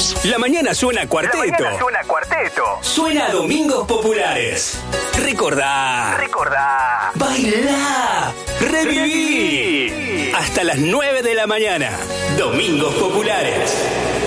La mañana suena cuarteto. Suena Domingos Populares. Recordá. Bailá. Reviví. Hasta las 9 de la mañana. Domingos Populares.